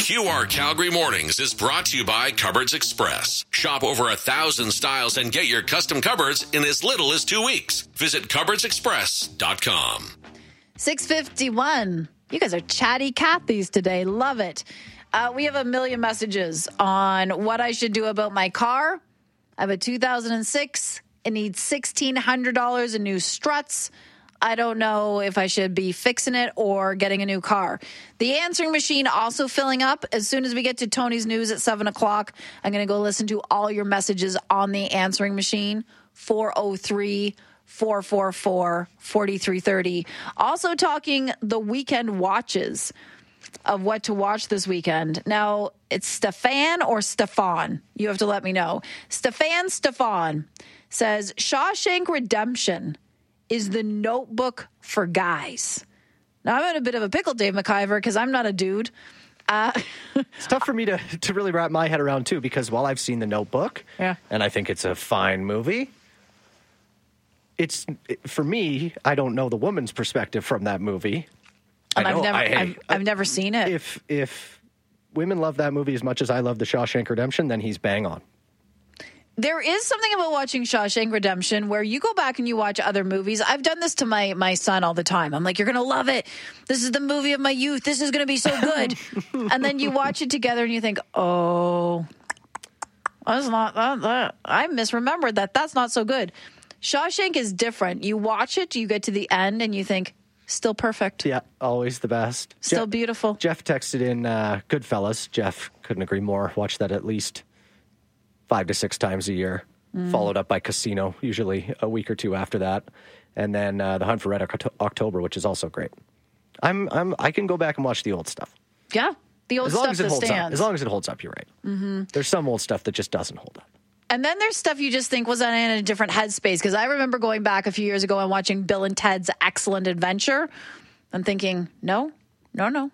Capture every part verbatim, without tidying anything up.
Q R Calgary Mornings is brought to you by Cupboards Express. Shop over a thousand styles and get your custom cupboards in as little as two weeks. Visit cupboards express dot com. six fifty-one. You guys are chatty Cathys today. Love it. Uh, we have a million messages on what I should do about my car. I have a two thousand six. It needs sixteen hundred dollars in new struts. I don't know if I should be fixing it or getting a new car. The answering machine also filling up. As soon as we get to Tony's News at seven o'clock, I'm going to go listen to all your messages on the answering machine. four oh three, four four four, four three three oh. Also talking the weekend watches of what to watch this weekend. Now, it's Stefan or Stefan. You have to let me know. Stefan Stefan says, Shawshank Redemption is the Notebook for guys. Now, I'm in a bit of a pickle, Dave McIver, because I'm not a dude. Uh, it's tough for me to, to really wrap my head around, too, because while I've seen The Notebook, yeah. and I think it's a fine movie, it's, it, for me, I don't know the woman's perspective from that movie. And I I've know, never, I, I've, I've never seen it. If if women love that movie as much as I love The Shawshank Redemption, then he's bang on. There is something about watching Shawshank Redemption where you go back and you watch other movies. I've done this to my, my son all the time. I'm like, you're going to love it. This is the movie of my youth. This is going to be so good. And then you watch it together and you think, oh, that's not that, that. I misremembered that. That's not so good. Shawshank is different. You watch it, you get to the end, and you think, still perfect. Yeah, always the best. Still Jeff, beautiful. Jeff texted in uh, Goodfellas. Jeff couldn't agree more. Watch that at least five to six times a year, mm. followed up by Casino, usually a week or two after that. And then uh, The Hunt for Red October, which is also great. I'm, I'm, I can go back and watch the old stuff. Yeah, the old as long stuff as it that holds stands. Up. As long as it holds up, you're right. Mm-hmm. There's some old stuff that just doesn't hold up. And then there's stuff you just think was in a different headspace. Because I remember going back a few years ago and watching Bill and Ted's Excellent Adventure and thinking, no, no, no.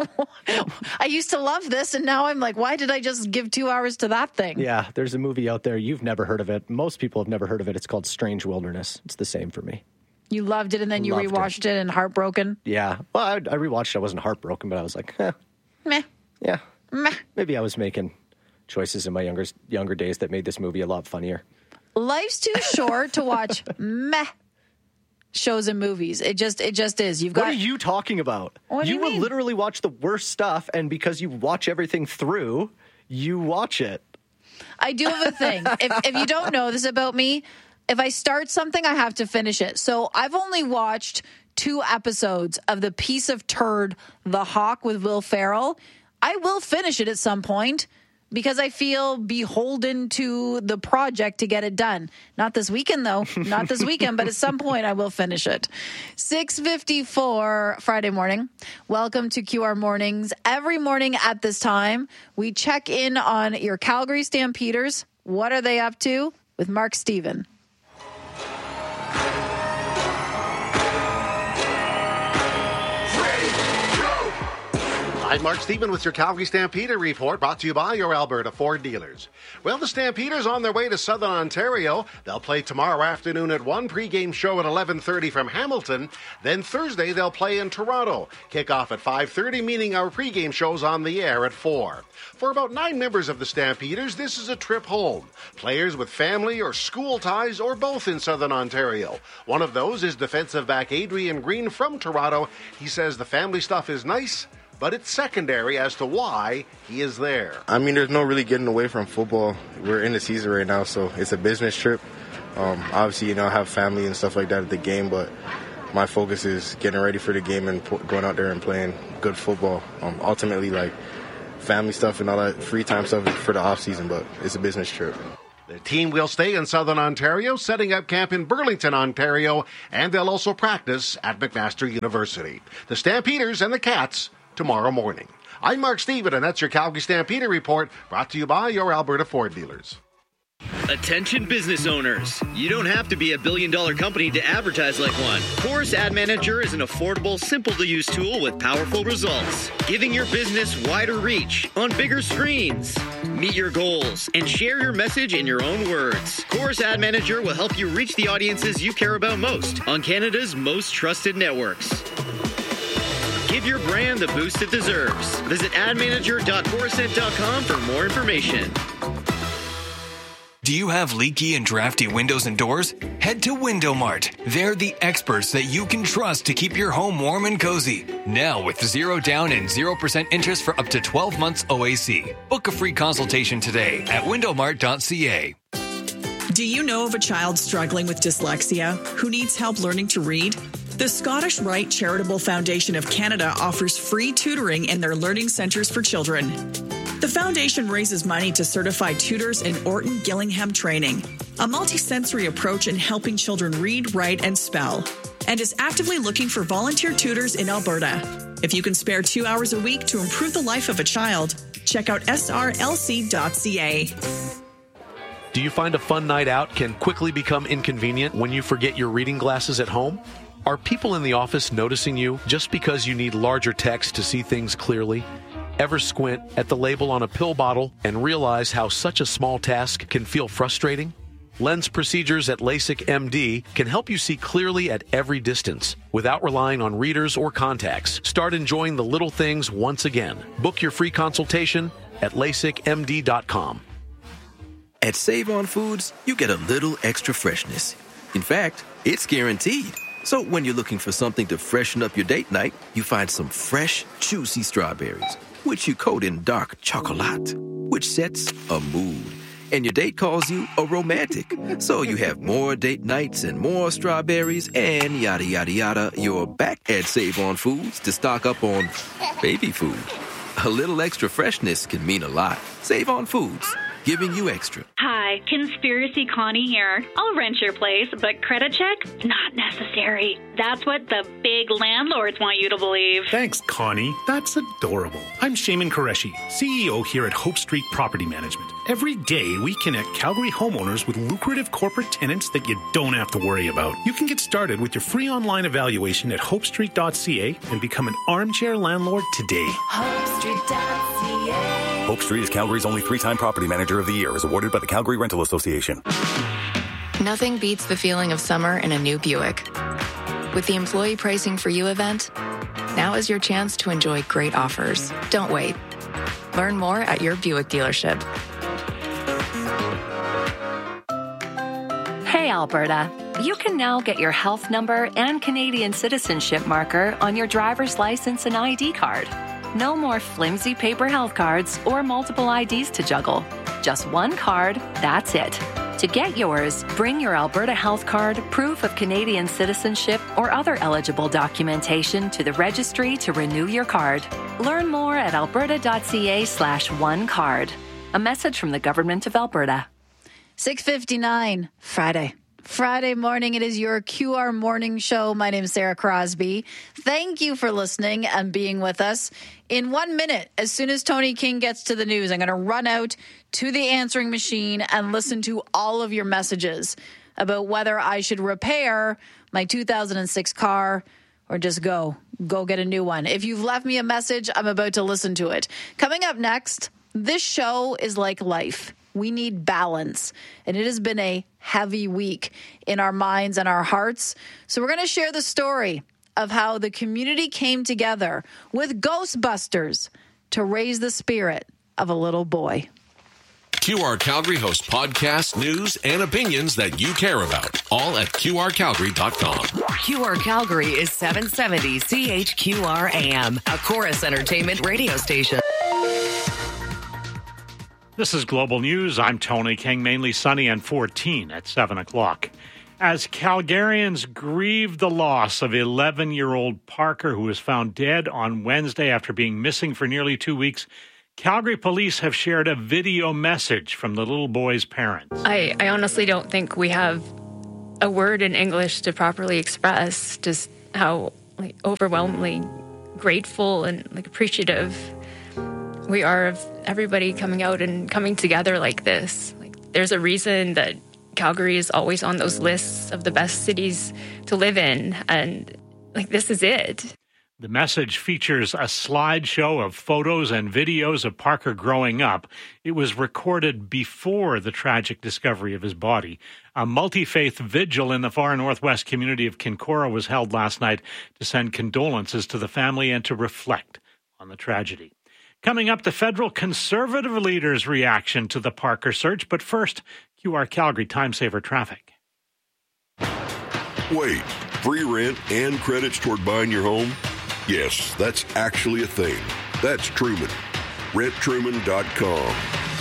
I used to love this, and now I'm like, why did I just give two hours to that thing? Yeah, there's a movie out there. You've never heard of it. Most people have never heard of it. It's called Strange Wilderness. It's the same for me. You loved it, and then you Loved rewatched it. it and heartbroken? Yeah. Well, I, I rewatched it. I wasn't heartbroken, but I was like, eh. Meh. Yeah. Meh. Maybe I was making choices in my younger younger days that made this movie a lot funnier. Life's too short to watch meh shows and movies. It just it just is. You've got. What are you talking about? What do you you will mean? literally watch the worst stuff, and because you watch everything through, you watch it. I do have a thing. if, if you don't know this about me, if I start something, I have to finish it. So I've only watched two episodes of the piece of turd, The Hawk with Will Ferrell. I will finish it at some point because I feel beholden to the project to get it done. Not this weekend, though. Not this weekend, but at some point I will finish it. six fifty-four Friday morning. Welcome to Q R Mornings. Every morning at this time, we check in on your Calgary Stampeders. What are they up to? With Mark Stephen. I'm Mark Stephen with your Calgary Stampeder report, brought to you by your Alberta Ford dealers. Well, the Stampeders on their way to Southern Ontario. They'll play tomorrow afternoon at one, pregame show at eleven thirty from Hamilton. Then Thursday they'll play in Toronto. Kickoff at five thirty, meaning our pregame show's on the air at four. For about nine members of the Stampeders, this is a trip home. Players with family or school ties or both in Southern Ontario. One of those is defensive back Adrian Green from Toronto. He says the family stuff is nice, but it's secondary as to why he is there. I mean, there's no really getting away from football. We're in the season right now, so it's a business trip. Um, obviously, you know, I have family and stuff like that at the game, but my focus is getting ready for the game and going out there and playing good football. Um, ultimately, like, family stuff and all that free time stuff for the off season, but it's a business trip. The team will stay in Southern Ontario, setting up camp in Burlington, Ontario, and they'll also practice at McMaster University. The Stampeders and the Cats tomorrow morning. I'm Mark Stephen, and that's your Calgary Stampeder report, brought to you by your Alberta Ford dealers. Attention business owners. You don't have to be a billion dollar company to advertise like one. Chorus Ad Manager is an affordable, simple to use tool with powerful results, giving your business wider reach on bigger screens. Meet your goals and share your message in your own words. Chorus Ad Manager will help you reach the audiences you care about most on Canada's most trusted networks. Give Give your brand the boost it deserves. Visit ad manager dot coruscant dot com for more information. Do you have leaky and drafty windows and doors? Head to Window Mart. They're the experts that you can trust to keep your home warm and cozy. Now with zero down and zero percent interest for up to twelve months O A C. Book a free consultation today at window mart dot c a. Do you know of a child struggling with dyslexia who needs help learning to read? The Scottish Rite Charitable Foundation of Canada offers free tutoring in their learning centres for children. The foundation raises money to certify tutors in Orton Gillingham training, a multisensory approach in helping children read, write, and spell, and is actively looking for volunteer tutors in Alberta. If you can spare two hours a week to improve the life of a child, check out s r l c dot c a. Do you find a fun night out can quickly become inconvenient when you forget your reading glasses at home? Are people in the office noticing you just because you need larger text to see things clearly? Ever squint at the label on a pill bottle and realize how such a small task can feel frustrating? Lens Procedures at LASIK M D can help you see clearly at every distance without relying on readers or contacts. Start enjoying the little things once again. Book your free consultation at lasik m d dot com. At Save On Foods, you get a little extra freshness. In fact, it's guaranteed. So when you're looking for something to freshen up your date night, you find some fresh, juicy strawberries, which you coat in dark chocolate, which sets a mood. And your date calls you a romantic. So you have more date nights and more strawberries and yada, yada, yada. You're back at Save On Foods to stock up on baby food. A little extra freshness can mean a lot. Save On Foods, giving you extra. Hi, Conspiracy Connie here. I'll rent your place, but credit check? Not necessary. That's what the big landlords want you to believe. Thanks, Connie. That's adorable. I'm Shaman Qureshi, C E O here at Hope Street Property Management. Every day, we connect Calgary homeowners with lucrative corporate tenants that you don't have to worry about. You can get started with your free online evaluation at hope street dot c a and become an armchair landlord today. hope street dot c a. Hope Street is Calgary's only three-time Property Manager of the Year, as awarded by the Calgary Rental Association. Nothing beats the feeling of summer in a new Buick. With the Employee Pricing for You event, now is your chance to enjoy great offers. Don't wait. Learn more at your Buick dealership. Hey, Alberta. You can now get your health number and Canadian citizenship marker on your driver's license and I D card. No more flimsy paper health cards or multiple I Ds to juggle. Just one card, that's it. To get yours, bring your Alberta Health Card, proof of Canadian citizenship, or other eligible documentation to the registry to renew your card. Learn more at alberta dot c a slash one card. A message from the Government of Alberta. six fifty-nine, Friday. Friday morning, it is your Q R Morning Show. My name is Sarah Crosby. Thank you for listening and being with us. In one minute, as soon as Tony King gets to the news, I'm going to run out to the answering machine and listen to all of your messages about whether I should repair my two thousand six car or just go, go get a new one. If you've left me a message, I'm about to listen to it. Coming up next, this show is like life. We need balance, and it has been a heavy week in our minds and our hearts. So we're going to share the story of how the community came together with Ghostbusters to raise the spirit of a little boy. Q R Calgary hosts podcasts, news, and opinions that you care about, all at q r calgary dot com. Q R Calgary is seven seventy C H Q R A M, a Chorus Entertainment radio station. This is Global News. I'm Tony King, mainly sunny and fourteen at seven o'clock. As Calgarians grieve the loss of eleven-year-old Parker, who was found dead on Wednesday after being missing for nearly two weeks, Calgary police have shared a video message from the little boy's parents. I, I honestly don't think we have a word in English to properly express just how like, overwhelmingly grateful and like appreciative we are of everybody coming out and coming together like this. Like, there's a reason that Calgary is always on those lists of the best cities to live in, and like this is it. The message features a slideshow of photos and videos of Parker growing up. It was recorded before the tragic discovery of his body. A multi-faith vigil in the far northwest community of Kincora was held last night to send condolences to the family and to reflect on the tragedy. Coming up, the federal Conservative leader's reaction to the Parker search. But first, Q R Calgary Time Saver Traffic. Wait, free rent and credits toward buying your home? Yes, that's actually a thing. That's Truman. rent truman dot com.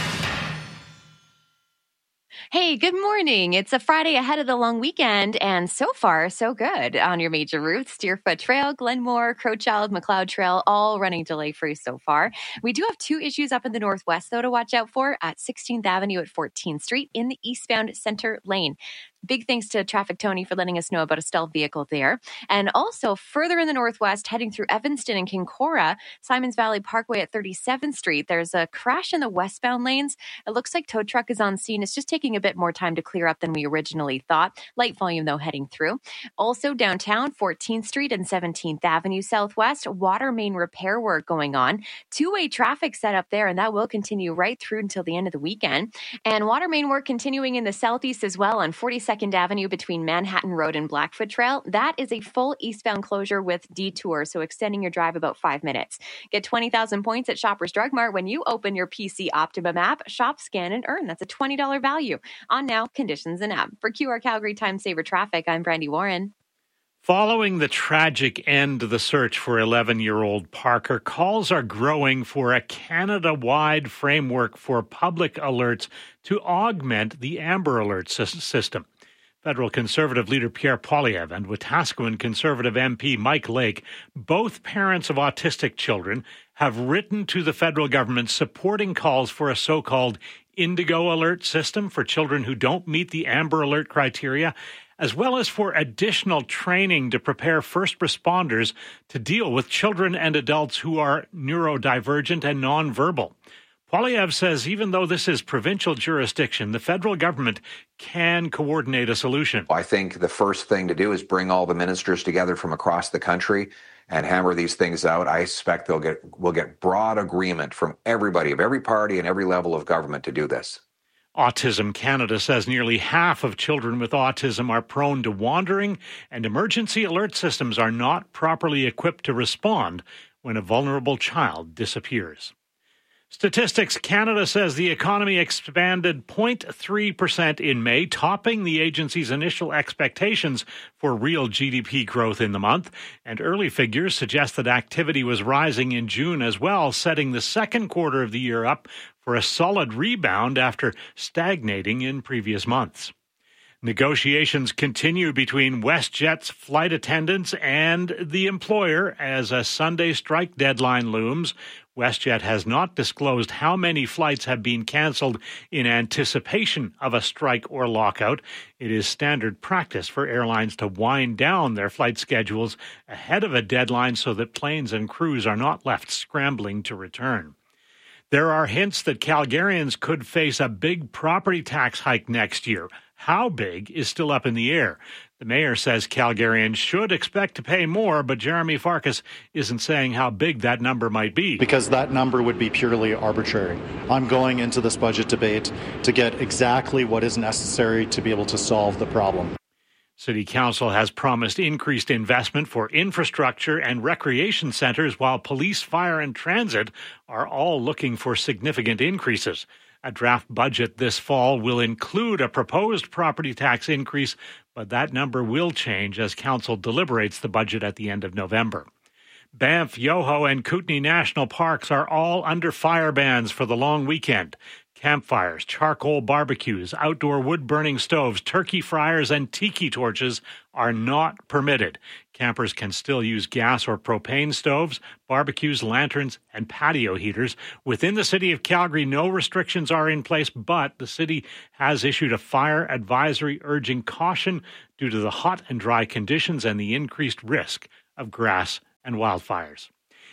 Hey, good morning. It's a Friday ahead of the long weekend, and so far, so good on your major routes. Deerfoot Trail, Glenmore, Crowchild, McLeod Trail, all running delay-free so far. We do have two issues up in the northwest, though, to watch out for at sixteenth Avenue at fourteenth Street in the eastbound center lane. Big thanks to Traffic Tony for letting us know about a stealth vehicle there. And also further in the northwest, heading through Evanston and Kincora, Simons Valley Parkway at thirty-seventh Street, there's a crash in the westbound lanes. It looks like tow truck is on scene. It's just taking a bit more time to clear up than we originally thought. Light volume, though, heading through. Also downtown, fourteenth Street and seventeenth Avenue Southwest, water main repair work going on. Two-way traffic set up there, and that will continue right through until the end of the weekend. And water main work continuing in the southeast as well on forty-second Avenue between Manhattan Road and Blackfoot Trail. That is a full eastbound closure with detour, so extending your drive about five minutes. Get twenty thousand points at Shoppers Drug Mart when you open your P C Optimum app. Shop, scan, and earn. That's a twenty dollars value. On now, conditions and app. For Q R Calgary Time Saver Traffic, I'm Brandy Warren. Following the tragic end of the search for eleven-year-old Parker, calls are growing for a Canada-wide framework for public alerts to augment the Amber Alert system. Federal Conservative leader Pierre Poilievre and Wetaskiwin Conservative M P Mike Lake, both parents of autistic children, have written to the federal government supporting calls for a so-called Indigo Alert system for children who don't meet the Amber Alert criteria, as well as for additional training to prepare first responders to deal with children and adults who are neurodivergent and nonverbal. Poilievre says even though this is provincial jurisdiction, the federal government can coordinate a solution. I think the first thing to do is bring all the ministers together from across the country and hammer these things out. I expect they'll get we'll get broad agreement from everybody, of every party and every level of government to do this. Autism Canada says nearly half of children with autism are prone to wandering, and emergency alert systems are not properly equipped to respond when a vulnerable child disappears. Statistics Canada says the economy expanded zero point three percent in May, topping the agency's initial expectations for real G D P growth in the month. And early figures suggest that activity was rising in June as well, setting the second quarter of the year up for a solid rebound after stagnating in previous months. Negotiations continue between WestJet's flight attendants and the employer as a Sunday strike deadline looms. WestJet has not disclosed how many flights have been canceled in anticipation of a strike or lockout. It is standard practice for airlines to wind down their flight schedules ahead of a deadline so that planes and crews are not left scrambling to return. There are hints that Calgarians could face a big property tax hike next year. How big is still up in the air. The mayor says Calgarians should expect to pay more, but Jeremy Farkas isn't saying how big that number might be. Because that number would be purely arbitrary. I'm going into this budget debate to get exactly what is necessary to be able to solve the problem. City Council has promised increased investment for infrastructure and recreation centres, while police, fire and transit are all looking for significant increases. A draft budget this fall will include a proposed property tax increase, but that number will change as Council deliberates the budget at the end of November. Banff, Yoho, and Kootenay National Parks are all under fire bans for the long weekend. Campfires, charcoal barbecues, outdoor wood-burning stoves, turkey fryers, and tiki torches are not permitted. Campers can still use gas or propane stoves, barbecues, lanterns, and patio heaters. Within the city of Calgary, no restrictions are in place, but the city has issued a fire advisory urging caution due to the hot and dry conditions and the increased risk of grass and wildfires.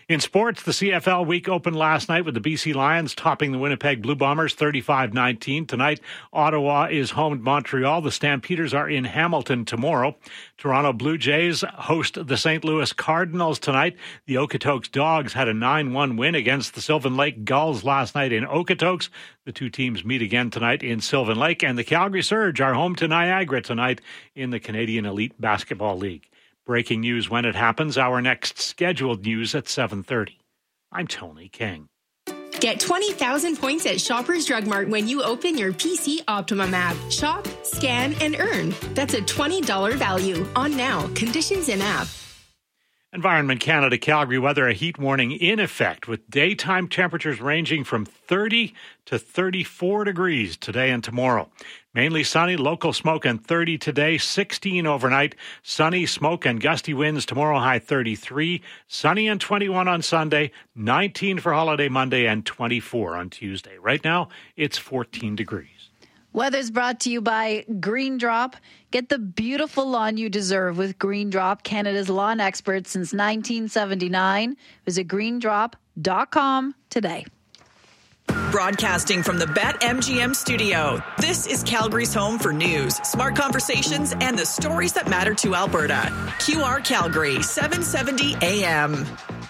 In sports, the C F L week opened last night with the B C Lions topping the Winnipeg Blue Bombers thirty-five nineteen. Tonight, Ottawa is home to Montreal. The Stampeders are in Hamilton tomorrow. Toronto Blue Jays host the Saint Louis Cardinals tonight. The Okotoks Dogs had a nine one win against the Sylvan Lake Gulls last night in Okotoks. The two teams meet again tonight in Sylvan Lake. And the Calgary Surge are home to Niagara tonight in the Canadian Elite Basketball League. Breaking news when it happens. Our next scheduled news at seven thirty. I'm Tony King. Get twenty thousand points at Shoppers Drug Mart when you open your P C Optimum app. Shop, scan, and earn. That's a twenty dollars value on now. Conditions in app. Environment Canada Calgary weather, a heat warning in effect with daytime temperatures ranging from thirty to thirty-four degrees today and tomorrow. Mainly sunny, local smoke and thirty today, sixteen overnight. Sunny, smoke and gusty winds tomorrow, high thirty-three. Sunny and twenty-one on Sunday, nineteen for holiday Monday and twenty-four on Tuesday. Right now, it's fourteen degrees. Weather's brought to you by Green Drop. Get the beautiful lawn you deserve with Green Drop, Canada's lawn expert since nineteen seventy-nine. Visit green drop dot com today. Broadcasting from the BetMGM studio, this is Calgary's home for news, smart conversations, and the stories that matter to Alberta. Q R Calgary, seven seventy A M.